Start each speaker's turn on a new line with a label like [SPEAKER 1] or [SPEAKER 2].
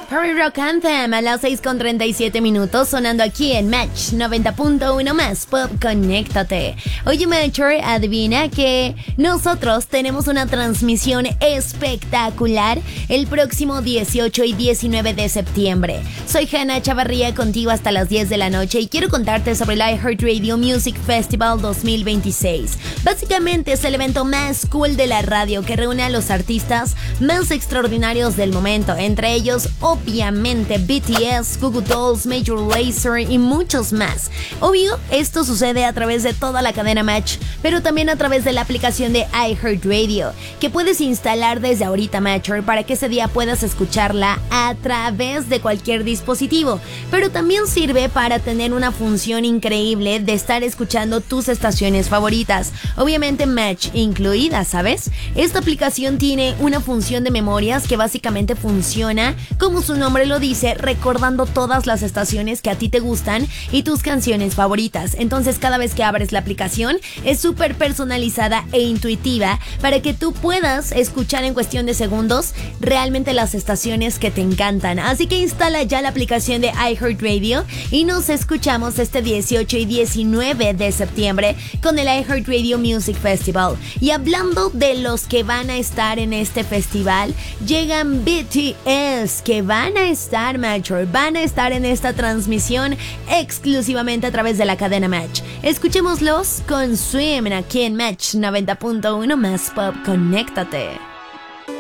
[SPEAKER 1] Party Rock Anthem a las 6:37 sonando aquí en Match 90.1 más Pop, conéctate. Oye, Matcher, adivina que nosotros tenemos una transmisión espectacular el próximo 18 y 19 de septiembre. Soy Hanna Chavarría, contigo hasta las 10 de la noche y quiero contarte sobre el iHeartRadio Music Festival 2026. Básicamente es el evento más cool de la radio que reúne a los artistas más extraordinarios del momento, entre ellos obviamente BTS, Goo Goo Dolls, Major Lazer y muchos más. Obvio, esto sucede a través de toda la cadena Match, pero también a través de la aplicación de iHeartRadio, que puedes instalar desde ahorita, Matcher, para que ese día puedas escucharla a través de cualquier dispositivo. Pero también sirve para tener una función increíble de estar escuchando tus estaciones favoritas, obviamente Match incluida, ¿sabes? Esta aplicación tiene una función de memorias que básicamente funciona como su nombre lo dice, recordando todas las estaciones que a ti te gustan y tus canciones favoritas. Entonces, cada vez que abres la aplicación es súper personalizada e intuitiva para que tú puedas escuchar en cuestión de segundos realmente las estaciones que te encantan. Así que instala ya la aplicación de iHeartRadio y nos escuchamos este 18 y 19 de septiembre con el iHeartRadio Music Festival. Y hablando de los que van a estar en este festival, llegan BTS, que van a estar, Matcher, van a estar en esta transmisión exclusivamente a través de la cadena Match. Escuchémoslos con Swim aquí en Match 90.1 más Pop, conéctate.